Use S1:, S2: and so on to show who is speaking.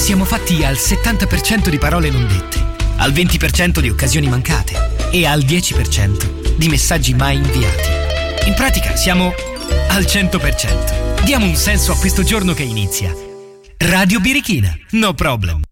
S1: Siamo fatti al 70% di parole non dette, al 20% di occasioni mancate e al 10% di messaggi mai inviati. In pratica siamo al 100%. Diamo un senso a questo giorno che inizia. Radio Birichina, no problem.